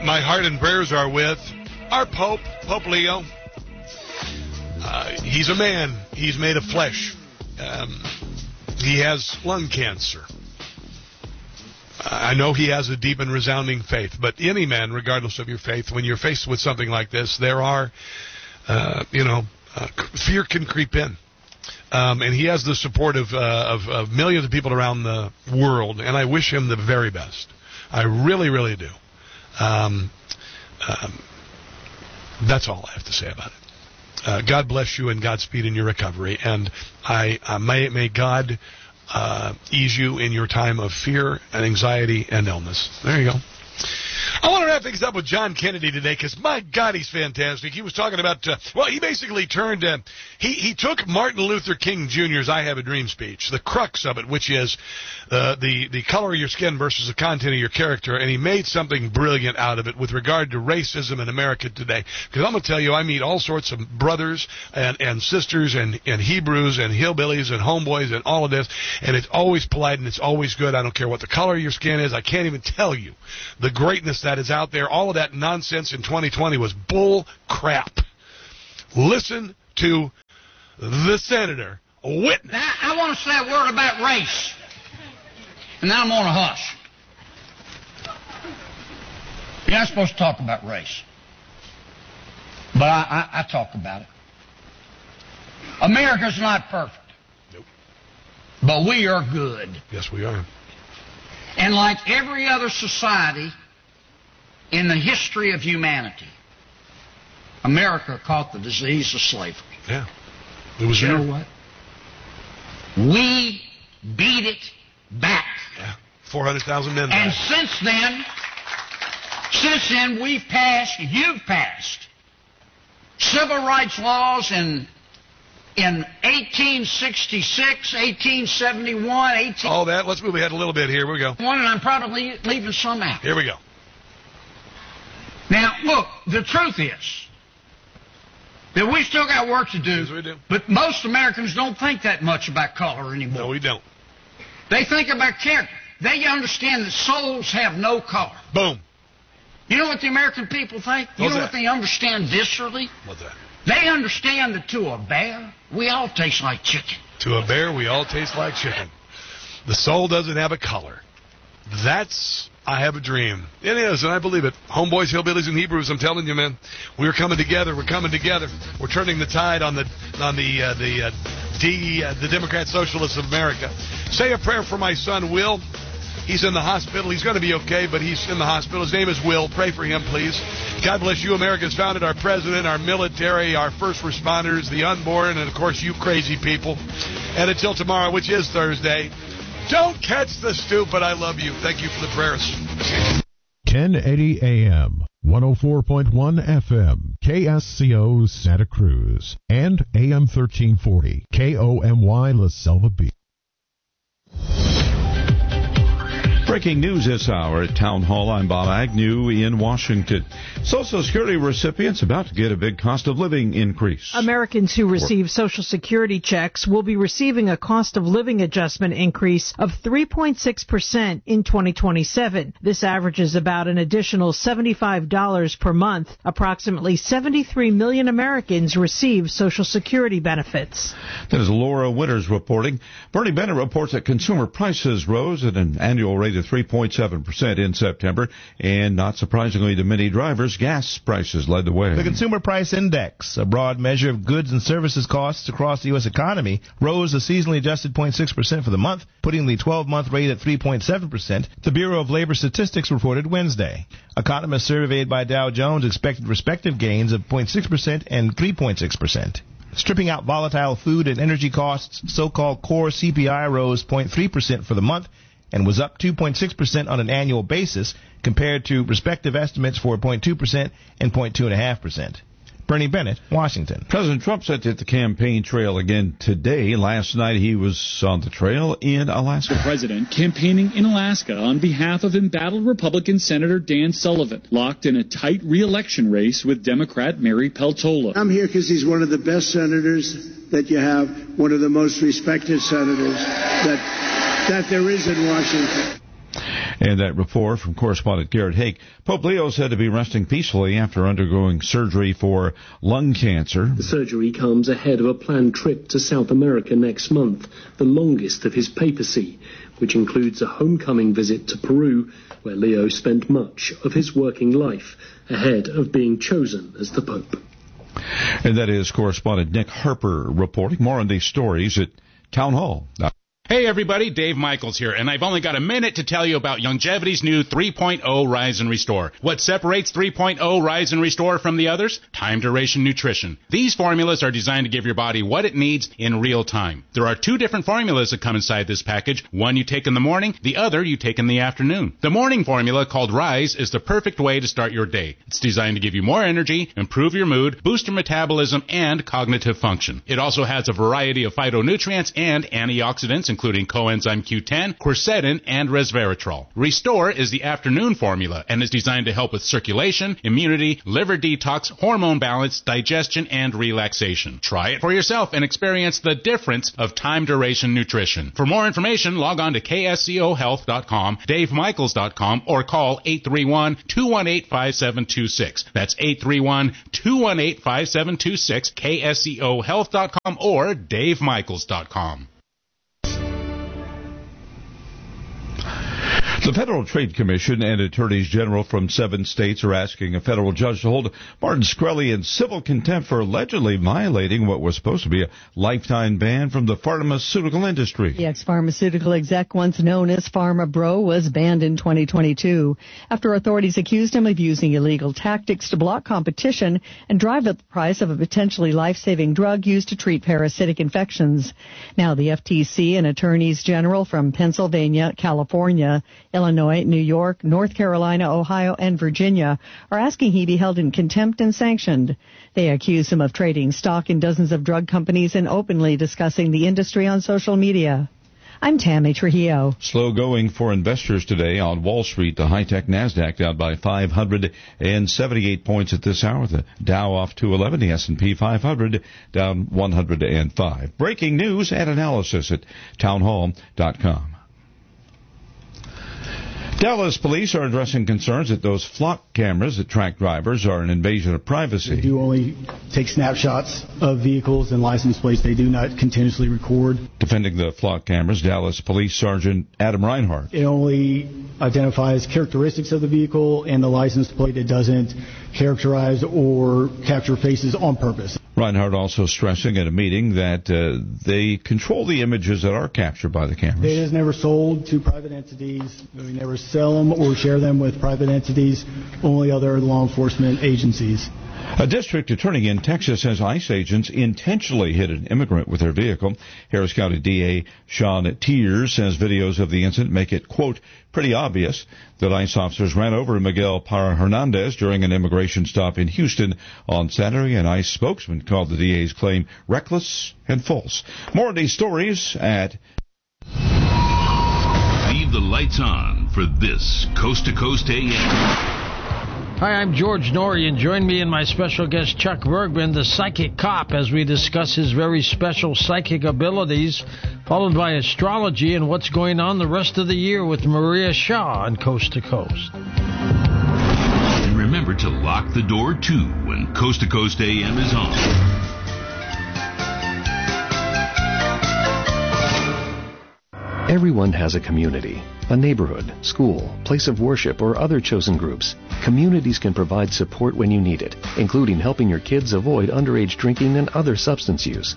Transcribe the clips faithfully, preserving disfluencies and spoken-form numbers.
my heart and prayers are with our Pope, Pope Leo. Uh, he's a man. He's made of flesh. Um, he has lung cancer. I know he has a deep and resounding faith, but any man, regardless of your faith, when you're faced with something like this, there are, uh, you know, uh, fear can creep in. Um, and he has the support of, uh, of, of millions of people around the world, and I wish him the very best. I really, really do. Um, um, that's all I have to say about it. Uh, God bless you and Godspeed in your recovery, and I uh, may may God uh, ease you in your time of fear and anxiety and illness. There you go. I want to wrap things up with John Kennedy today because, my God, he's fantastic. He was talking about, uh, well, he basically turned, uh, he, he took Martin Luther King Junior's I Have a Dream speech, the crux of it, which is uh, the, the color of your skin versus the content of your character, and he made something brilliant out of it with regard to racism in America today. Because I'm going to tell you, I meet all sorts of brothers and, and sisters and, and Hebrews and hillbillies and homeboys and all of this, and it's always polite and it's always good. I don't care what the color of your skin is. I can't even tell you the greatness that is out there. All of that nonsense in twenty twenty was bull crap. Listen to the Senator Whitney. Now, I want to say a word about race, and now I'm on a hush. You're not supposed to talk about race, but I, I, I talk about it. America's not perfect. Nope. But we are good. Yes, we are. And like every other society in the history of humanity, America caught the disease of slavery. Yeah. It was you there. know what? We beat it back. Yeah. four hundred thousand men And died. since then, since then, we've passed, you've passed, civil rights laws in in eighteen sixty-six, eighteen seventy-one, eighteen... All that. Let's move ahead a little bit here. Here we go. One, and I'm probably leaving some out. Here we go. Now, look, the truth is that we still got work to do. Yes, we do. But most Americans don't think that much about color anymore. No, we don't. They think about character. They understand that souls have no color. Boom. You know what the American people think? You What's know that? what they understand viscerally? What's that? They understand that to a bear, we all taste like chicken. To a bear, we all taste like chicken. The soul doesn't have a color. That's I Have a Dream. It is, and I believe it. Homeboys, hillbillies, and Hebrews, I'm telling you, man, we're coming together. We're coming together. We're turning the tide on the on the uh, the uh, D uh, the Democrat Socialists of America. Say a prayer for my son, Will. He's in the hospital. He's going to be okay, but he's in the hospital. His name is Will. Pray for him, please. God bless you, America's founded, our president, our military, our first responders, the unborn, and, of course, you crazy people. And until tomorrow, which is Thursday, don't catch the stupid. I love you. Thank you for the prayers. ten eighty A M, one oh four point one F M, K S C O Santa Cruz, and A M thirteen forty, K O M Y La Selva Beach. Breaking news this hour at Town Hall. I'm Bob Agnew in Washington. Social Security recipients about to get a big cost of living increase. Americans who receive Social Security checks will be receiving a cost of living adjustment increase of three point six percent in twenty twenty-seven. This averages about an additional seventy-five dollars per month. Approximately seventy-three million Americans receive Social Security benefits. That is Laura Winters reporting. Bernie Bennett reports that consumer prices rose at an annual rate of three point seven percent in September, and not surprisingly to many drivers, gas prices led the way. The Consumer Price Index, a broad measure of goods and services costs across the U S economy, rose a seasonally adjusted zero point six percent for the month, putting the twelve-month rate at three point seven percent, the Bureau of Labor Statistics reported Wednesday. Economists surveyed by Dow Jones expected respective gains of zero point six percent and three point six percent. Stripping out volatile food and energy costs, so-called core C P I rose zero point three percent for the month, and was up two point six percent on an annual basis compared to respective estimates for zero point two percent and zero point two point five percent. Bernie Bennett, Washington. President Trump set to the campaign trail again today. Last night he was on the trail in Alaska. The president campaigning in Alaska on behalf of embattled Republican Senator Dan Sullivan, locked in a tight re-election race with Democrat Mary Peltola. I'm here because he's one of the best senators that you have, one of the most respected senators that that there is in Washington. And that report from correspondent Garrett Haake. Pope Leo said to be resting peacefully after undergoing surgery for lung cancer. The surgery comes ahead of a planned trip to South America next month, the longest of his papacy, which includes a homecoming visit to Peru, where Leo spent much of his working life ahead of being chosen as the Pope. And that is correspondent Nick Harper reporting. More on these stories at Town Hall. Hey everybody, Dave Michaels here, and I've only got a minute to tell you about Longevity's new three point oh Rise and Restore. What separates three point oh Rise and Restore from the others? Time duration nutrition. These formulas are designed to give your body what it needs in real time. There are two different formulas that come inside this package. One you take in the morning, the other you take in the afternoon. The morning formula, called Rise, is the perfect way to start your day. It's designed to give you more energy, improve your mood, boost your metabolism, and cognitive function. It also has a variety of phytonutrients and antioxidants, including coenzyme Q ten, quercetin, and resveratrol. Restore is the afternoon formula and is designed to help with circulation, immunity, liver detox, hormone balance, digestion, and relaxation. Try it for yourself and experience the difference of time duration nutrition. For more information, log on to K S C O health dot com, Dave Michaels dot com, or call eight three one, two one eight, five seven two six. That's eight three one, two one eight, five seven two six, K S C O health dot com or Dave Michaels dot com. The Federal Trade Commission and attorneys general from seven states are asking a federal judge to hold Martin Shkreli in civil contempt for allegedly violating what was supposed to be a lifetime ban from the pharmaceutical industry. The ex-pharmaceutical exec, once known as Pharma Bro, was banned in twenty twenty-two after authorities accused him of using illegal tactics to block competition and drive up the price of a potentially life-saving drug used to treat parasitic infections. Now the F T C and attorneys general from Pennsylvania, California, Illinois, New York, North Carolina, Ohio, and Virginia are asking he be held in contempt and sanctioned. They accuse him of trading stock in dozens of drug companies and openly discussing the industry on social media. I'm Tammy Trujillo. Slow going for investors today on Wall Street. The high-tech NASDAQ down by five hundred seventy-eight points at this hour. The Dow off two eleven. The S and P five hundred down one hundred five. Breaking news and analysis at town hall dot com. Dallas police are addressing concerns that those flock cameras that track drivers are an invasion of privacy. They do only take snapshots of vehicles and license plates. They do not continuously record. Defending the flock cameras, Dallas Police Sergeant Adam Reinhardt. It only identifies characteristics of the vehicle and the license plate. It doesn't characterize or capture faces on purpose. Reinhardt also stressing at a meeting that uh, they control the images that are captured by the cameras. Data is never sold to private entities. We never sell them or share them with private entities, only other law enforcement agencies. A district attorney in Texas says ICE agents intentionally hit an immigrant with their vehicle. Harris County D A Sean Tiers says videos of the incident make it, quote, pretty obvious that ICE officers ran over Miguel Parra Hernandez during an immigration stop in Houston on Saturday. An ICE spokesman called the D A's claim reckless and false. More of these stories at... Leave the lights on for this Coast to Coast A M. Hi, I'm George Norrie, and join me and my special guest Chuck Bergman, the psychic cop, as we discuss his very special psychic abilities, followed by astrology and what's going on the rest of the year with Maria Shaw on Coast to Coast. And remember to lock the door, too, when Coast to Coast A M is on. Everyone has a community, a neighborhood, school, place of worship, or other chosen groups. Communities can provide support when you need it, including helping your kids avoid underage drinking and other substance use.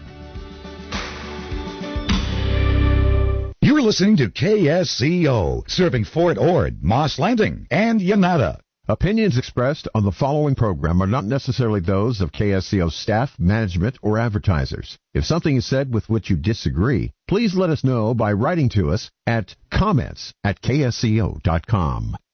You're listening to K S C O, serving Fort Ord, Moss Landing, and Yanada. Opinions expressed on the following program are not necessarily those of K S C O staff, management, or advertisers. If something is said with which you disagree, please let us know by writing to us at comments at K S C O dot com.